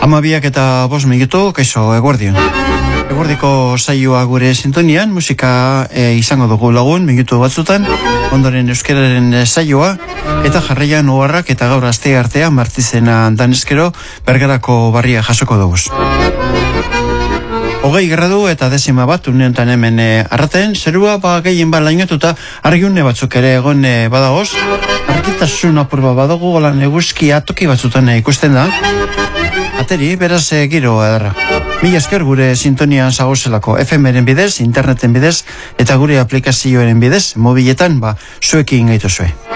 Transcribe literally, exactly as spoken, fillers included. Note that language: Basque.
Amabiak eta bost minutu, kaixo, eguerdion. Eguerdiko saioa gure sintonian, musika e, izango dugu lagun, minutu batzutan, ondoren euskararen saioa, eta jarraian oharrak eta gaur aste artean martizena daneskero, bergarako barria jasoko dugu. Hogei gradu eta dezima bat, uneontan hemen e, arraten, zerua ba gehien ba lainotuta, argiune batzuk ere egon e, badagoz, argitasun apurba badago, golan eguzkia toki batzutan e, ikusten da, ateri, beraz e, giro edarra. Mila esker gure sintonian zagozelako F M-ren bidez, interneten bidez, eta gure aplikazioaren bidez, mobiletan, ba, zuekin gaitu zue.